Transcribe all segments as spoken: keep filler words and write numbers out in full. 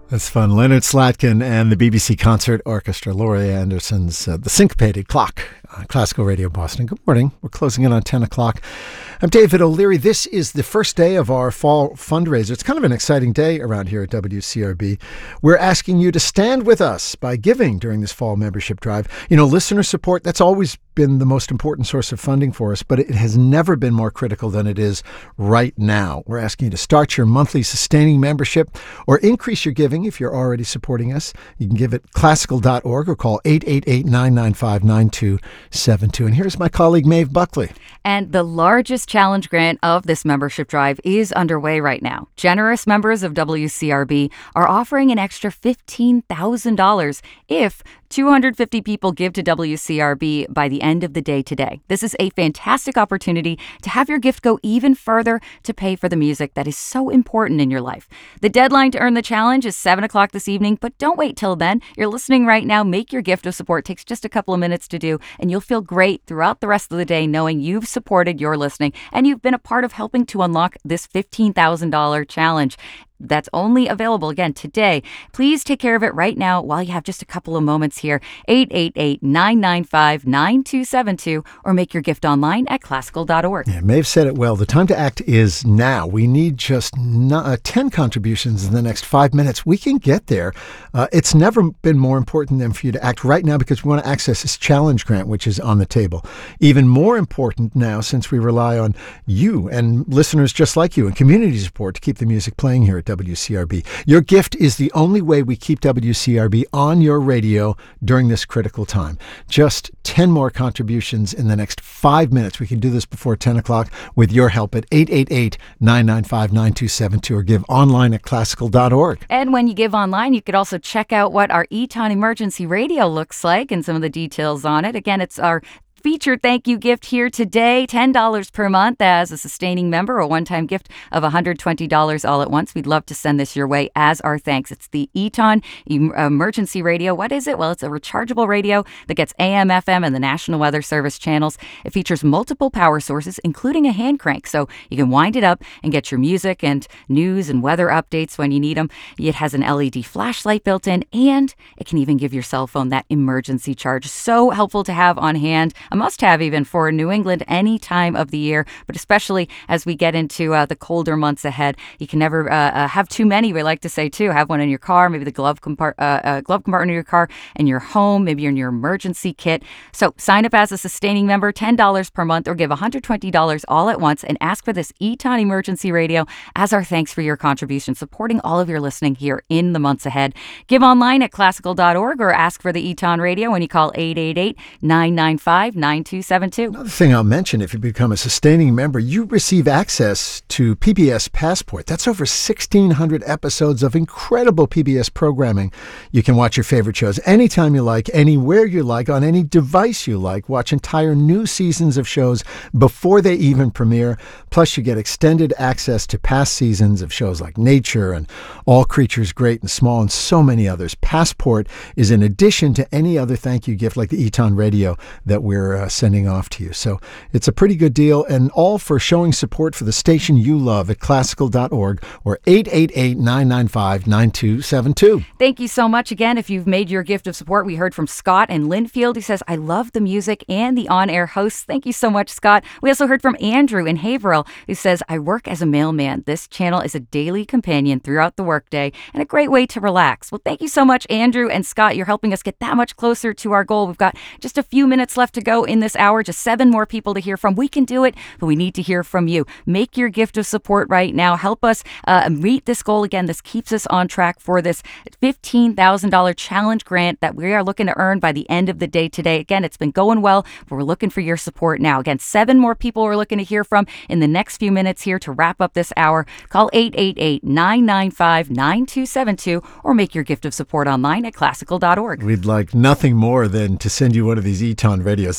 That's fun. Leonard Slatkin and the B B C Concert Orchestra, Laurie Anderson's uh, The Syncopated Clock, uh, Classical Radio Boston. Good morning. We're closing in on ten o'clock. I'm David O'Leary. This is the first day of our fall fundraiser. It's kind of an exciting day around here at W C R B. We're asking you to stand with us by giving during this fall membership drive. You know, listener support, that's always been the most important source of funding for us, but it has never been more critical than it is right now. We're asking you to start your monthly sustaining membership or increase your giving if you're already supporting us. You can give at classical dot org or call eight eight eight, nine nine five, nine two seven two. And here's my colleague, Maeve Buckley. And the largest challenge grant of this membership drive is underway right now. Generous members of W C R B are offering an extra fifteen thousand dollars if two hundred fifty people give to W C R B by the end of the day today. This is a fantastic opportunity to have your gift go even further to pay for the music that is so important in your life. The deadline to earn the challenge is seven o'clock this evening, but don't wait till then. You're listening right now. Make your gift of support. It takes just a couple of minutes to do, and you'll feel great throughout the rest of the day knowing you've supported your listening and you've been a part of helping to unlock this fifteen thousand dollars challenge. That's only available, again, today. Please take care of it right now while you have just a couple of moments here. eight eight eight, nine nine five, nine two seven two or make your gift online at classical dot org. Yeah, Maeve said it well. The time to act is now. We need just no, uh, ten contributions in the next five minutes. We can get there. Uh, it's never been more important than for you to act right now because we want to access this challenge grant, which is on the table. Even more important now since we rely on you and listeners just like you and community support to keep the music playing here at W C R B. Your gift is the only way we keep W C R B on your radio during this critical time. Just ten more contributions in the next five minutes. We can do this before ten o'clock with your help at eight eight eight, nine nine five, nine two seven two or give online at classical dot org. And when you give online, you could also check out what our Eton Emergency Radio looks like and some of the details on it. Again, it's our featured thank you gift here today, ten dollars per month as a sustaining member, a one-time gift of one hundred twenty dollars all at once. We'd love to send this your way as our thanks. It's the Eton Emergency Radio. What is it? Well, it's a rechargeable radio that gets A M, F M, and the National Weather Service channels. It features multiple power sources, including a hand crank, so you can wind it up and get your music and news and weather updates when you need them. It has an L E D flashlight built in, and it can even give your cell phone that emergency charge. So helpful to have on hand. A must-have even for New England any time of the year, but especially as we get into uh, the colder months ahead. You can never uh, uh, have too many. We like to say, too, have one in your car, maybe the glove, compart- uh, uh, glove compartment of your car, in your home, maybe in your emergency kit. So sign up as a sustaining member, ten dollars per month, or give one hundred twenty dollars all at once and ask for this Eton Emergency Radio as our thanks for your contribution, supporting all of your listening here in the months ahead. Give online at classical dot org or ask for the Eton Radio when you call eight eight eight, nine nine five, nine two seven two. Another thing I'll mention, if you become a sustaining member, you receive access to P B S Passport. That's over sixteen hundred episodes of incredible P B S programming. You can watch your favorite shows anytime you like, anywhere you like, on any device you like. Watch entire new seasons of shows before they even premiere. Plus, you get extended access to past seasons of shows like Nature and All Creatures Great and Small and so many others. Passport is in addition to any other thank you gift like the Eton Radio that we're uh, sending off to you. So it's a pretty good deal, and all for showing support for the station you love at classical dot org or eight eight eight, nine nine five, nine two seven two. Thank you so much again if you've made your gift of support. We heard from Scott in Linfield who says, I love the music and the on-air hosts. Thank you so much, Scott. We also heard from Andrew in Haverhill who says, I work as a mailman. This channel is a daily companion throughout the workday and a great way to relax. Well, thank you so much, Andrew and Scott. You're helping us get that much closer to our goal. We've got just a few minutes left to go in this hour, just seven more people to hear from. We can do it, but we need to hear from you. Make your gift of support right now. Help us uh, meet this goal. Again, this keeps us on track for this fifteen thousand dollars challenge grant that we are looking to earn by the end of the day today. Again, it's been going well, but we're looking for your support now. Again, seven more people we're looking to hear from in the next few minutes here to wrap up this hour. Call eight eight eight, nine nine five, nine two seven two or make your gift of support online at classical dot org. We'd like nothing more than to send you one of these Eton radios.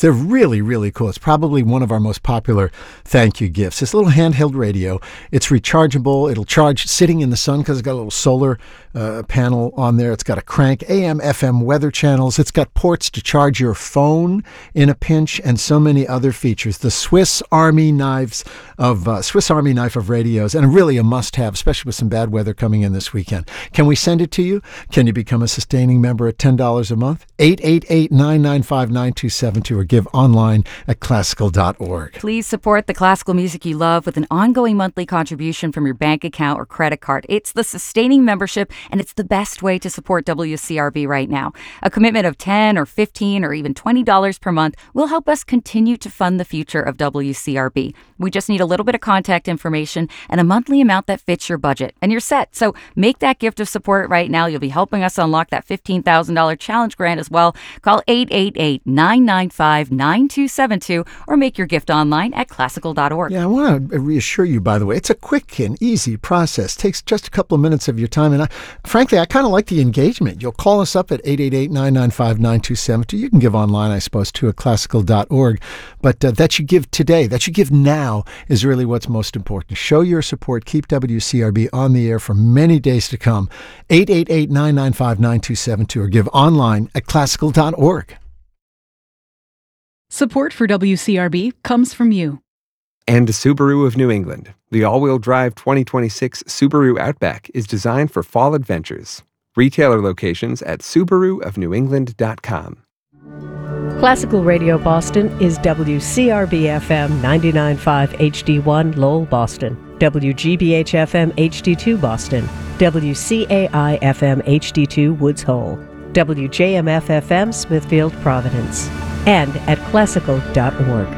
They're really, really cool. It's probably one of our most popular thank you gifts. This little handheld radio, it's rechargeable. It'll charge sitting in the sun because it's got a little solar uh, panel on there. It's got a crank, A M, F M weather channels. It's got ports to charge your phone in a pinch and so many other features. The Swiss Army knives of uh, Swiss Army knife of radios, and really a must-have, especially with some bad weather coming in this weekend. Can we send it to you? Can you become a sustaining member at ten dollars a month? eight eight eight, nine nine five, nine two seven two or give online at classical dot org. Please support the classical music you love with an ongoing monthly contribution from your bank account or credit card. It's the sustaining membership, and it's the best way to support W C R B right now. A commitment of ten or fifteen or even twenty dollars per month will help us continue to fund the future of W C R B. We just need a little bit of contact information and a monthly amount that fits your budget, and you're set. So make that gift of support right now. You'll be helping us unlock that fifteen thousand dollars challenge grant as well. Call eight eight eight, nine nine five, nine two seven two or make your gift online at classical dot org. Yeah, I want to reassure you, by the way, it's a quick and easy process. It takes just a couple of minutes of your time. And I, frankly, I kind of like the engagement. You'll call us up at eight eight eight, nine nine five, nine two seven two. You can give online, I suppose, too, at classical dot org. But uh, that you give today, that you give now is really what's most important. Show your support. Keep W C R B on the air for many days to come. eight eight eight, nine nine five, nine two seven two or give online at classical dot org. Support for W C R B comes from you. And Subaru of New England. The all-wheel drive twenty twenty-six Subaru Outback is designed for fall adventures. Retailer locations at subaru of new england dot com. Classical Radio Boston is W C R B F M ninety-nine point five H D one Lowell, Boston, W G B H F M H D two Boston, W C A I F M H D two Woods Hole, W J M F F M Smithfield, Providence, and at classical dot org.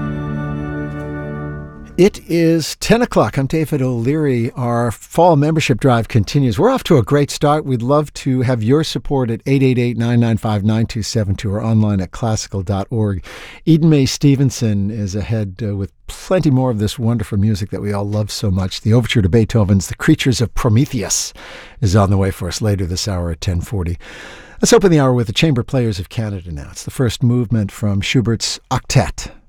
It is ten o'clock. I'm David O'Leary. Our fall membership drive continues. We're off to a great start. We'd love to have your support at eight eight eight, nine nine five, nine two seven two or online at classical dot org. Eden Mae Stevenson is ahead uh, with plenty more of this wonderful music that we all love so much. The overture to Beethoven's The Creatures of Prometheus is on the way for us later this hour at ten forty. Let's open the hour with the Chamber Players of Canada now. It's the first movement from Schubert's Octet.